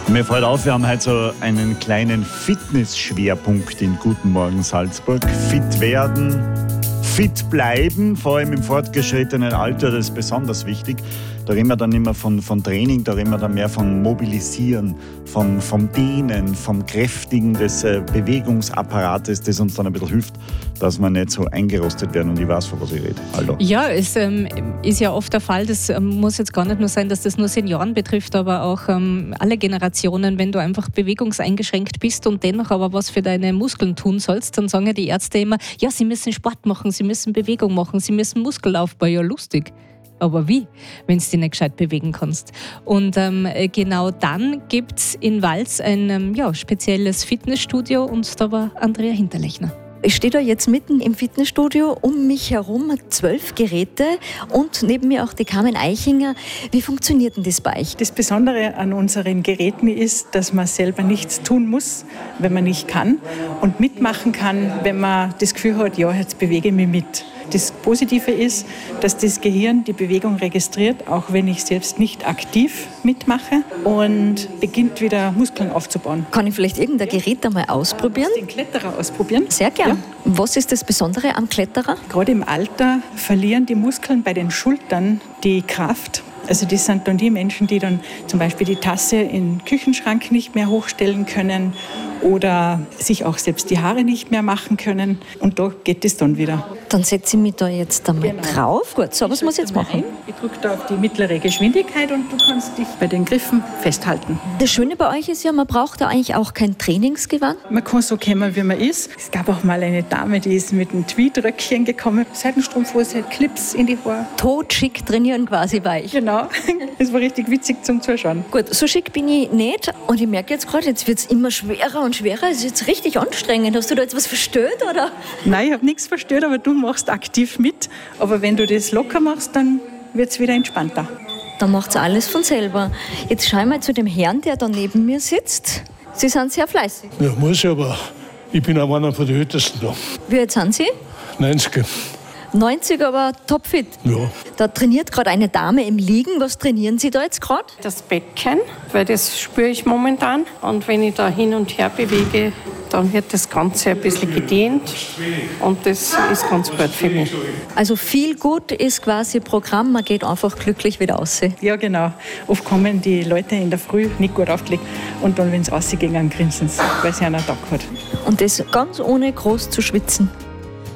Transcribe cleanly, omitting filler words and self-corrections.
Mir fällt auf, wir haben heute so einen kleinen Fitness-Schwerpunkt in Guten Morgen Salzburg. Fit werden, fit bleiben, vor allem im fortgeschrittenen Alter, das ist besonders wichtig. Da reden wir dann nicht mehr von Training, da reden wir dann mehr von Mobilisieren, vom Dehnen, vom Kräftigen des Bewegungsapparates, das uns dann ein bisschen hilft, dass wir nicht so eingerostet werden. Und ich weiß, von was ich rede. Hallo. Ja, es ist ja oft der Fall, das muss jetzt gar nicht nur sein, dass das nur Senioren betrifft, aber auch alle Generationen. Wenn du einfach bewegungseingeschränkt bist und dennoch aber was für deine Muskeln tun sollst, dann sagen ja die Ärzte immer, ja, sie müssen Sport machen, sie müssen Bewegung machen, sie müssen Muskelaufbau. Ja, lustig. Aber wie, wenn du dich nicht gescheit bewegen kannst? Und genau dann gibt es in Wals ein spezielles Fitnessstudio und da war Andrea Hinterlechner. Ich stehe da jetzt mitten im Fitnessstudio, um mich herum 12 Geräte und neben mir auch die Carmen Eichinger. Wie funktioniert denn das bei euch? Das Besondere an unseren Geräten ist, dass man selber nichts tun muss, wenn man nicht kann und mitmachen kann, wenn man das Gefühl hat, ja, jetzt bewege ich mich mit. Das Positive ist, dass das Gehirn die Bewegung registriert, auch wenn ich selbst nicht aktiv mitmache und beginnt wieder Muskeln aufzubauen. Kann ich vielleicht irgendein Gerät einmal ausprobieren? Den Kletterer ausprobieren? Sehr gern. Ja. Was ist das Besondere am Kletterer? Gerade im Alter verlieren die Muskeln bei den Schultern die Kraft. Also das sind dann die Menschen, die dann zum Beispiel die Tasse im Küchenschrank nicht mehr hochstellen können oder sich auch selbst die Haare nicht mehr machen können. Und da geht es dann wieder. Dann setze ich mich da jetzt einmal drauf. Gut, so, was muss ich jetzt machen? Ich drücke da auf die mittlere Geschwindigkeit und du kannst dich bei den Griffen festhalten. Das Schöne bei euch ist ja, man braucht da eigentlich auch kein Trainingsgewand. Man kann so kommen, wie man ist. Es gab auch mal eine Dame, die ist mit einem Tweedröckchen gekommen, Seitenstrumpfhose, Clips in die Haare. Totschick trainieren quasi bei euch. Genau, das war richtig witzig zum Zuschauen. Gut, so schick bin ich nicht und ich merke jetzt gerade, jetzt wird es immer schwerer und schwerer. Es ist jetzt richtig anstrengend. Hast du da jetzt was verstört, oder? Nein, ich habe nichts verstört, aber du machst aktiv mit. Aber wenn du das locker machst, dann wird es wieder entspannter. Dann macht es alles von selber. Jetzt schau mal zu dem Herrn, der da neben mir sitzt. Sie sind sehr fleißig. Ja, muss ich, aber ich bin auch einer von den Ältesten da. Wie alt sind Sie? 90. 90, aber topfit. Ja. Da trainiert gerade eine Dame im Liegen. Was trainieren Sie da jetzt gerade? Das Becken, weil das spüre ich momentan. Und wenn ich da hin und her bewege, dann wird das Ganze ein bisschen gedehnt. Und das ist ganz gut für mich. Also viel gut ist quasi Programm, man geht einfach glücklich wieder raus. Ja, genau. Oft kommen die Leute in der Früh nicht gut aufgelegt und dann, wenn es rausgeht, grinsen sie, weil sie einen Tag hat. Und das ganz ohne groß zu schwitzen.